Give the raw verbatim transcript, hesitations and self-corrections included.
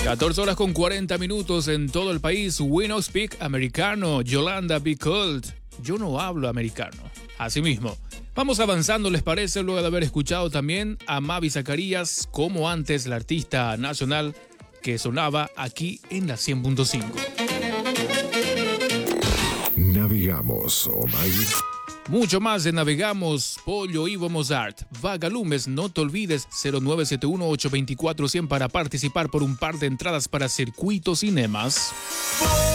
catorce horas con cuarenta minutos en todo el país. We no speak americano. Yolanda Be Cold. Yo no hablo americano. Asimismo, vamos avanzando, ¿les parece? Luego de haber escuchado también a Mavi Zacarías, como antes, la artista nacional que sonaba aquí en la cien punto cinco. Navegamos, oh my. Mucho más de Navegamos, Pollo Ivo Mozart. Vagalumes, no te olvides, cero nueve siete uno, ocho dos cuatro, cien para participar por un par de entradas para Circuito Cinemas.